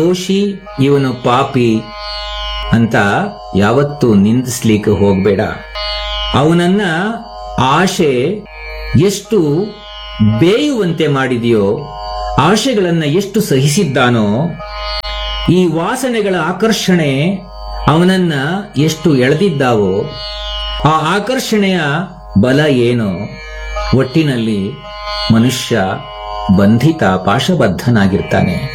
ದೋಷಿ, ಇವನು ಪಾಪಿ ಅಂತ ಯಾವತ್ತೂ ನಿಂದಿಸ್ಲಿಕ್ಕೆ ಹೋಗ್ಬೇಡ. ಅವನನ್ನ ಆಶೆ ಎಷ್ಟು ಬೇಯುವಂತೆ ಮಾಡಿದೆಯೋ, ಆಶೆಗಳನ್ನ ಎಷ್ಟು ಸಹಿಸಿದ್ದಾನೋ, ಈ ವಾಸನೆಗಳ ಆಕರ್ಷಣೆ ಅವನನ್ನ ಎಷ್ಟು ಎಳೆದಿದ್ದಾವೋ, ಆ ಆಕರ್ಷಣೆಯ ಬಲ ಏನೋ. ಒಟ್ಟಿನಲ್ಲಿ ಮನುಷ್ಯ ಬಂಧಿತ, ಪಾಶಬದ್ಧನಾಗಿರ್ತಾನೆ.